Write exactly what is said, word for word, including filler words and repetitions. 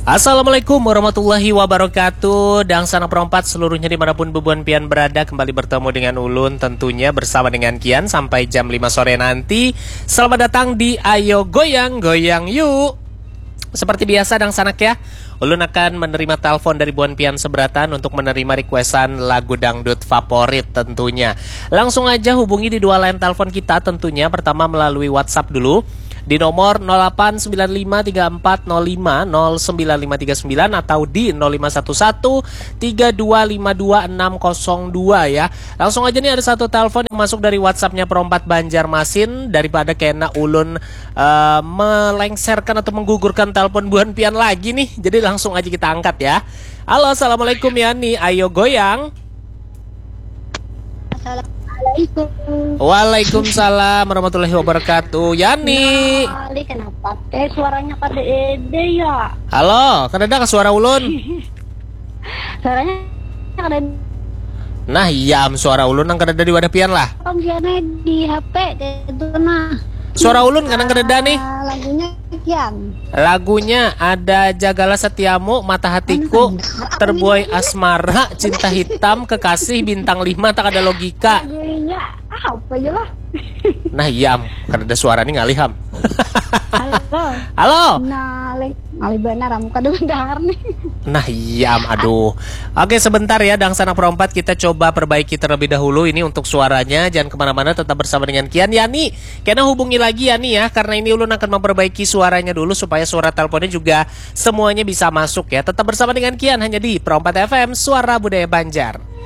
Assalamualaikum warahmatullahi wabarakatuh. Dan sana perempat seluruhnya dimanapun bebuan pian berada, kembali bertemu dengan Ulun tentunya bersama dengan Kian sampai jam lima sore nanti. Selamat datang di Ayo Goyang Goyang Yuk. Seperti biasa dan sanak ya, Ulun akan menerima telepon dari buan pian seberatan untuk menerima requestan lagu dangdut favorit tentunya. Langsung aja hubungi di dua line telepon kita tentunya. Pertama melalui WhatsApp dulu di nomor nol delapan sembilan lima tiga empat nol lima nol sembilan lima tiga sembilan atau di nol lima satu satu tiga dua lima dua enam nol dua ya. Langsung aja nih, ada satu telepon yang masuk dari WhatsAppnya Perompat Banjarmasin. Daripada kena Ulun uh, melengsarkan atau menggugurkan telepon buan pian lagi nih, jadi langsung aja kita angkat ya. Halo, assalamualaikum Yani, ayo goyang. Assalamualaikum. Waalaikumsalam warahmatullahi wabarakatuh. Yani. Nah, Ali, kenapa teh suaranya kada ede ya? Halo, kadada ke suara Ulun. Suaranya kada. Nah, iya suara Ulun nang kadada di wadah pian lah. Panggiannya di H P itu nah. Suara Ulun kadang kadada nih. Ah, lagunya Kian. Lagunya ada Jagalah Setiamu, Mata Hatiku, Terbuai Asmara, Cinta Hitam, Kekasih, Bintang lima, Tak Ada Logika. Lagunya apa aja lah. Nah, iya kadada suara nih ngaliham. Halo. Halo. Nah, Ali, Ali benar kamu kada benar nih. Nah, iya, aduh. Oke, sebentar ya, Dang Sanak Perompat, kita coba perbaiki terlebih dahulu ini untuk suaranya. Jangan kemana-mana, tetap bersama dengan Kian. Yani, kena hubungi lagi Yani ya, karena ini Ulun akan memperbaiki suaranya dulu supaya suara teleponnya juga semuanya bisa masuk ya. Tetap bersama dengan Kian hanya di Perompat F M, Suara Budaya Banjar.